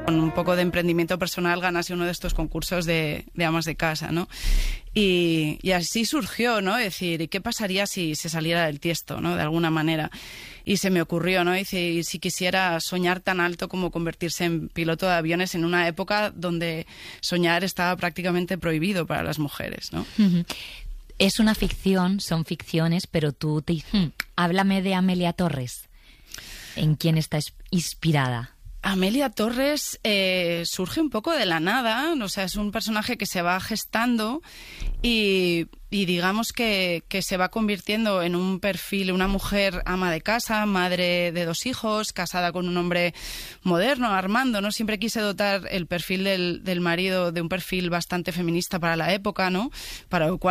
con un poco de emprendimiento personal ganase uno de estos concursos de amas de casa, ¿no? Y así surgió, ¿no? Es decir, ¿y qué pasaría si se saliera del tiesto, ¿no? De alguna manera. Y se me ocurrió, ¿no? Y si quisiera soñar tan alto como convertirse en piloto de aviones en una época donde soñar estaba prácticamente prohibido para las mujeres, ¿no? Es una ficción, son ficciones, pero háblame de Amelia Torres. ¿En quién está inspirada? Amelia Torres surge un poco de la nada, o sea, es un personaje que se va gestando y digamos que se va convirtiendo en un perfil, una mujer ama de casa, madre de 2 hijos, casada con un hombre moderno, Armando, ¿no? Siempre quise dotar el perfil del marido de un perfil bastante feminista para la época, ¿no? Para lo cual